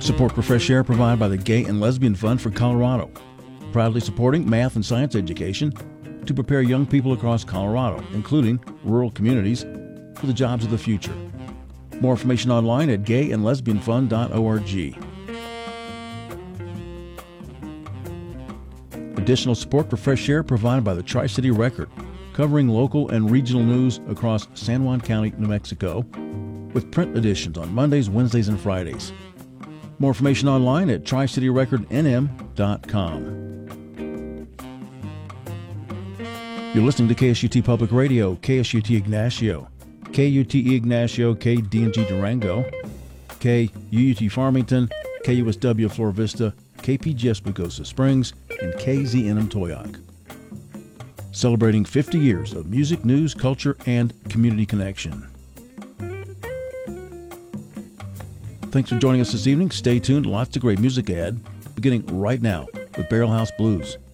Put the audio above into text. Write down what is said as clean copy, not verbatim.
Support for Fresh Air provided by the Gay and Lesbian Fund for Colorado, proudly supporting math and science education to prepare young people across Colorado, including rural communities, for the jobs of the future. More information online at gayandlesbianfund.org. Additional support for Fresh Air provided by the Tri-City Record, covering local and regional news across San Juan County, New Mexico, with print editions on Mondays, Wednesdays, and Fridays. More information online at tricityrecordnm.com. You're listening to KSUT Public Radio, KSUT Ignacio, KUTE Ignacio, KDNG Durango, KUUT Farmington, KUSW Flor Vista, KPGS Pagosa Springs, and KZNM Toyoc. Celebrating 50 years of music, news, culture, and community connection. Thanks for joining us this evening. Stay tuned. Lots of great music ahead, beginning right now with Barrel House Blues.